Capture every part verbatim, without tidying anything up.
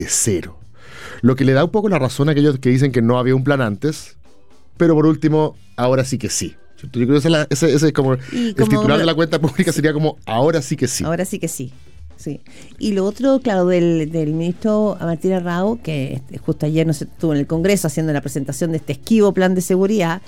es cero. Lo que le da un poco la razón a aquellos que dicen que no había un plan antes, pero por último, ahora sí que sí. Yo creo que ese es, la, ese, ese es como, Y el como- titular de la cuenta pública sería como, ahora sí que sí. Ahora sí que sí. Sí. Y lo otro, claro, del, del ministro Martín Arrau, que este, justo ayer no se estuvo en el Congreso haciendo la presentación de este esquivo plan de seguridad,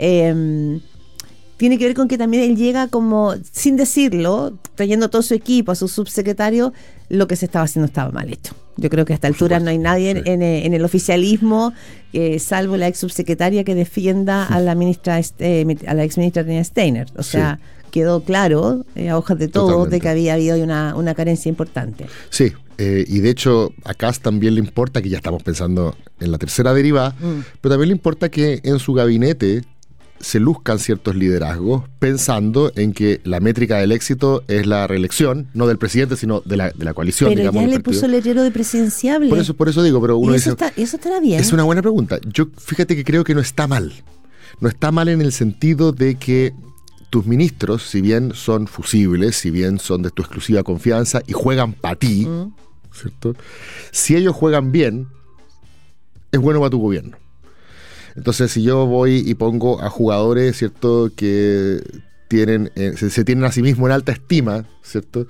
eh, tiene que ver con que también él llega como, sin decirlo, trayendo todo su equipo, a su subsecretario, lo que se estaba haciendo estaba mal hecho. Yo creo que a esta Por altura supuesto, no hay nadie sí. en, en, en el oficialismo, eh, salvo la ex subsecretaria, que defienda a la ministra, este, a la ex ministra Tania Steiner. O sea, Sí. quedó claro, eh, a hojas de todos, Totalmente. de que había habido una, una carencia importante. Sí, eh, y de hecho a Kast también le importa, que ya estamos pensando en la tercera derivada, Mm. pero también le importa que en su gabinete se luzcan ciertos liderazgos pensando en que la métrica del éxito es la reelección, no del presidente, sino de la, de la coalición, Pero digamos. ya del le partido. puso el letrero de presidenciable. Por eso, por eso digo, pero uno y eso, dice, está, eso estará bien. es una buena pregunta. Yo fíjate que creo que no está mal. No está mal en el sentido de que tus ministros, si bien son fusibles, si bien son de tu exclusiva confianza y juegan para ti, Mm. ¿cierto? Si ellos juegan bien, es bueno para tu gobierno. Entonces, si yo voy y pongo a jugadores, ¿cierto?, que tienen, eh, se, se tienen a sí mismos en alta estima, ¿cierto?,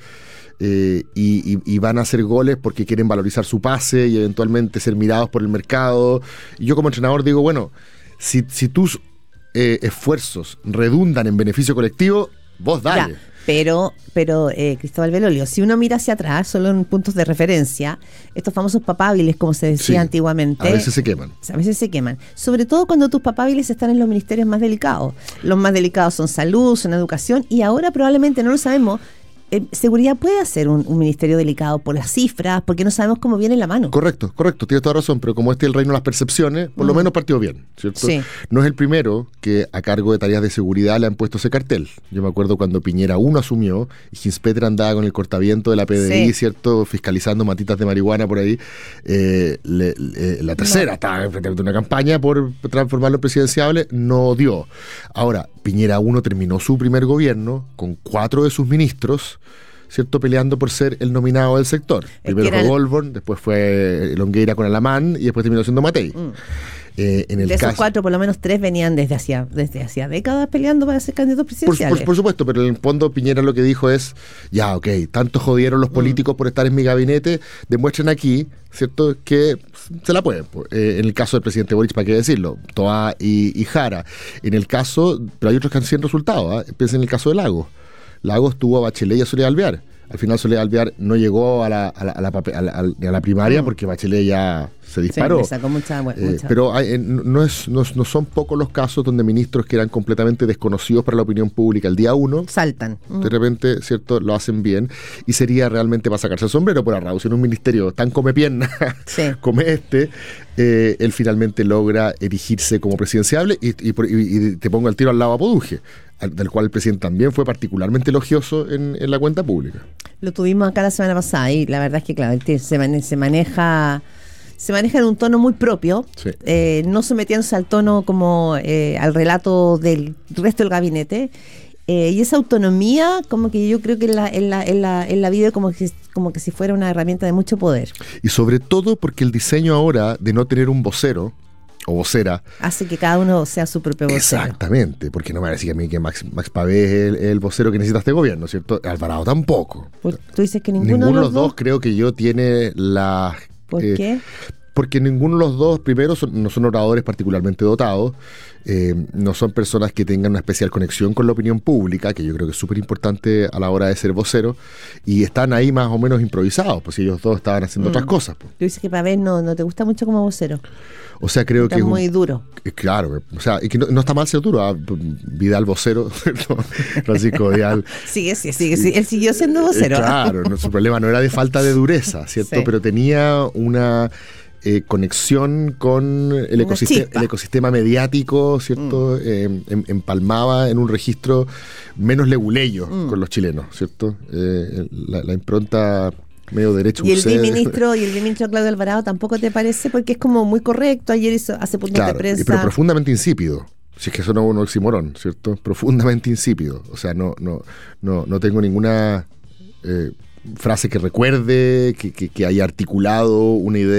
Eh, y, y, y van a hacer goles porque quieren valorizar su pase y eventualmente ser mirados por el mercado. Y yo como entrenador digo, bueno, si, si tus eh, esfuerzos redundan en beneficio colectivo, vos dale. Ya, pero, pero eh, Cristóbal Belolio, si uno mira hacia atrás, solo en puntos de referencia, estos famosos papables, como se decía Sí, antiguamente, a veces se queman. a veces se queman. Sobre todo cuando tus papables están en los ministerios más delicados. Los más delicados son salud, son educación, y ahora probablemente no lo sabemos. Eh, seguridad puede ser un, un ministerio delicado por las cifras, porque no sabemos cómo viene la mano. Correcto, correcto, tienes toda razón, pero como este es el reino de las percepciones, por lo Mm. menos partió bien, ¿cierto? Sí. No es el primero que a cargo de tareas de seguridad le han puesto ese cartel. Yo me acuerdo cuando Piñera uno asumió y Ginspeter andaba con el cortaviento de la P D I, Sí. ¿cierto? Fiscalizando matitas de marihuana por ahí. Eh, le- le- la tercera estaba enfrente de una campaña por transformarlo en presidenciable, no dio. Ahora, Piñera uno terminó su primer gobierno con cuatro de sus ministros, ¿cierto?, peleando por ser el nominado del sector. que Primero era fue el- Goldborn, después fue Longueira con Alamán y después terminó siendo Matei. Mm. Eh, en el De esos caso, cuatro, por lo menos tres venían desde hacía, desde hacía décadas peleando para ser candidatos por, presidenciales. por- por supuesto, pero en el fondo Piñera lo que dijo es, ya, ok, tanto jodieron los políticos por estar en mi gabinete, demuestren aquí, ¿cierto?, que se la pueden. Pues. Eh, en el caso del presidente Boric, ¿para qué decirlo? Toa y, y Jara. En el caso, pero hay otros que han sido resultados, ¿ah? Piensen en el caso de Lagos. Lagos tuvo a Bachelet y a Soledad Alvear. Al final Soledad Alvear no llegó a la, a la, a la, pape- a la- a la primaria Mm. porque Bachelet ya se Sí, disparó. le sacó mucha, mu- Eh, mucha- pero hay- eh, no, es, no, no son pocos los casos donde ministros que eran completamente desconocidos para la opinión pública el día uno, saltan. Mm. de repente, ¿cierto?, lo hacen bien y sería realmente para sacarse el sombrero por Arrau. Si en un ministerio tan come pierna Sí. como este, eh, él finalmente logra erigirse como presidenciable y, y por- y- y te pongo el tiro al lado a Poduje, al- del cual el presidente también fue particularmente elogioso en, en la cuenta pública. Lo tuvimos acá la semana pasada y la verdad es que, claro, él tiene- se, mane- se maneja se maneja en un tono muy propio, Sí. eh, no sometiéndose al tono como eh, al relato del resto del gabinete. Eh, y esa autonomía, como que yo creo que en la, en la, en la, en la vida como que, como que si fuera una herramienta de mucho poder. Y sobre todo porque el diseño ahora de no tener un vocero o vocera, Hace que cada uno sea su propio vocero. exactamente, porque no me va a decir a mí que Max, Max Pavé es el, el vocero que necesita este gobierno, ¿cierto? Alvarado tampoco. Pues, tú dices que ninguno, Ninguno, de los dos. creo que yo tiene la... ¿Por eh, qué? Porque ninguno de los dos, primero, son- no son oradores particularmente dotados, eh, no son personas que tengan una especial conexión con la opinión pública, que yo creo que es súper importante a la hora de ser vocero, y están ahí más o menos improvisados, pues si ellos dos estaban haciendo Mm. otras cosas. Pues. Tú dices que Pavel no, no te gusta mucho como vocero. O sea, creo Está que... es un- muy duro. eh, Claro, o sea, y que no, no está mal ser duro. ah, Vidal vocero, ¿no? Francisco Vidal. Sigue, sigue, sigue, sigue. Él siguió siendo vocero. Eh, claro, no, su problema no era de falta de dureza, ¿cierto? Sí. Pero tenía una eh, conexión con el Una ecosistema, chispa. el ecosistema mediático, ¿cierto? Mm. Eh, em- empalmaba en un registro menos leguleyo Mm. con los chilenos, ¿cierto? Eh, la, la impronta medio derecho. Y el usted- biministro y el biministro Claudio Alvarado tampoco te parece, porque es como muy correcto. Ayer hizo, hace puntos Claro, de y- prensa. pero profundamente insípido. Si es que eso no es un oxímoron, ¿cierto? Profundamente insípido. O sea, no, no, no, no tengo ninguna eh, frase que recuerde, que, que, que haya articulado una idea